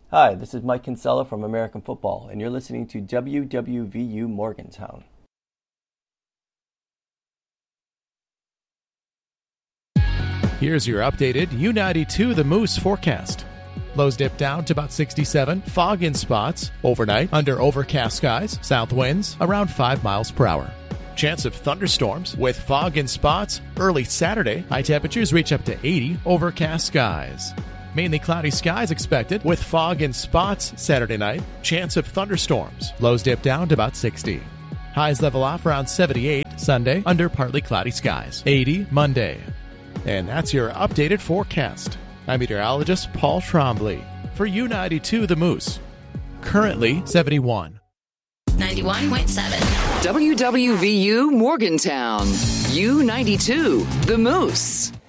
Hi, this is Mike Kinsella from American Football, and you're listening to WWVU Morgantown. Here's your updated U92 The Moose forecast. Lows dip down to about 67, fog in spots, overnight under overcast skies, south winds around 5 miles per hour. Chance of thunderstorms with fog in spots early Saturday. High temperatures reach up to 80, overcast skies. Mainly cloudy skies expected with fog in spots Saturday night. Chance of thunderstorms. Lows dip down to about 60. Highs level off around 78 Sunday under partly cloudy skies. 80 Monday. And that's your updated forecast. I'm meteorologist Paul Trombley for U92 The Moose. Currently 71. 91.7. WWVU Morgantown. U92 The Moose.